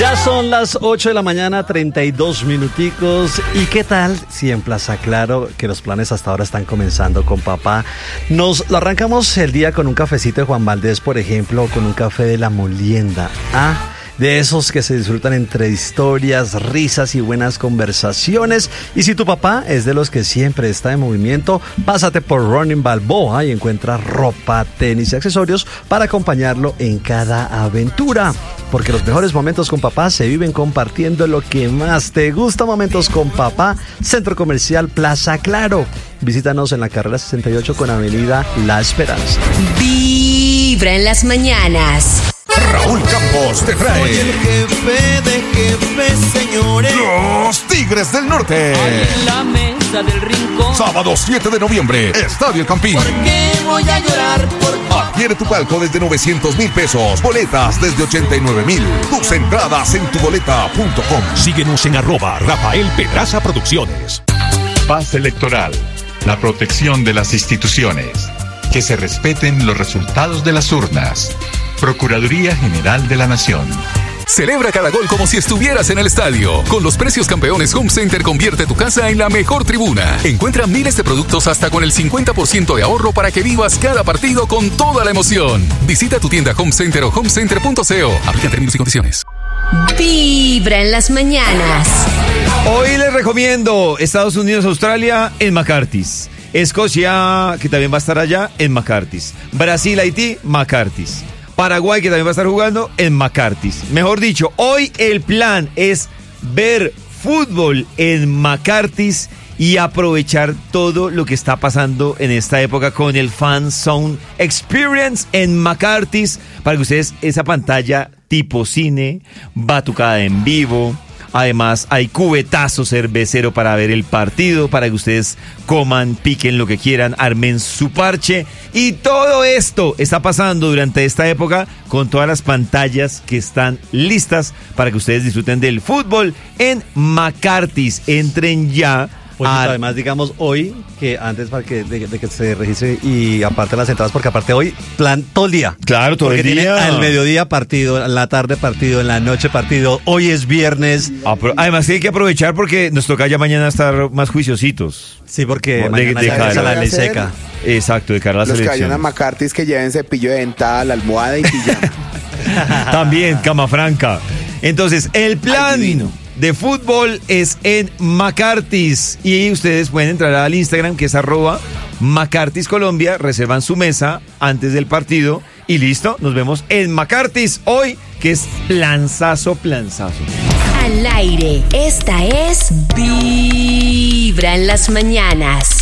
Ya son las 8 de la mañana, 32 minuticos. ¿Y qué tal si en Plaza Claro, que los planes hasta ahora están comenzando con papá, nos lo arrancamos el día con un cafecito de Juan Valdés, por ejemplo, o con un café de La Molienda? De esos que se disfrutan entre historias, risas y buenas conversaciones. Y si tu papá es de los que siempre está en movimiento, pásate por Running Balboa y encuentra ropa, tenis y accesorios para acompañarlo en cada aventura. Porque los mejores momentos con papá se viven compartiendo lo que más te gusta. Momentos con papá, Centro Comercial Plaza Claro. Visítanos en la carrera 68 con Avenida La Esperanza. Vibra en las mañanas. Raúl Campos te trae. Soy el jefe de jefes, señores. Los Tigres del Norte. Ahí en la mesa del rincón. Sábado 7 de noviembre, Estadio El Campín. ¿Por qué voy a llorar? Adquiere tu palco desde 900,000 pesos. Boletas desde 89,000. Tus entradas en tuboleta.com. Síguenos en @Rafael Pedraza Producciones. Paz electoral. La protección de las instituciones. Que se respeten los resultados de las urnas. Procuraduría General de la Nación. Celebra cada gol como si estuvieras en el estadio. Con los precios campeones, Home Center convierte tu casa en la mejor tribuna. Encuentra miles de productos hasta con el 50% de ahorro para que vivas cada partido con toda la emoción. Visita tu tienda Home Center o homecenter.co. Aplica términos y condiciones. Vibra en las mañanas. Hoy les recomiendo Estados Unidos, Australia en McCarthy's. Escocia, que también va a estar allá, en McCarthy's. Brasil, Haití, McCarthy's. Paraguay, que también va a estar jugando, en McCarthy's. Mejor dicho, hoy el plan es ver fútbol en McCarthy's y aprovechar todo lo que está pasando en esta época con el Fan Zone Experience en McCarthy's, para que ustedes esa pantalla tipo cine, batucada en vivo. Además, hay cubetazo cervecero para ver el partido, para que ustedes coman, piquen lo que quieran, armen su parche. Y todo esto está pasando durante esta época con todas las pantallas que están listas para que ustedes disfruten del fútbol en McCarthy's. Entren ya. Además, digamos, hoy, que antes para que, de que se registre y aparte las entradas, porque aparte hoy, plan todo el día. Claro, todo el día. Al mediodía partido, en la tarde partido, en la noche partido, hoy es viernes. Además, hay que aprovechar porque nos toca ya mañana estar más juiciositos. Sí, porque mañana ya la ley seca. Exacto, de cara a la selección. Los que vayan a McCarthy's que lleven cepillo de dental, almohada y pijama. También, cama franca. Entonces, el plan de fútbol es en McCarthy's y ustedes pueden entrar al Instagram, que es @McCarthy's Colombia, reservan su mesa antes del partido y listo, nos vemos en McCarthy's hoy, que es planzazo. Al aire, esta es Vibra en las mañanas.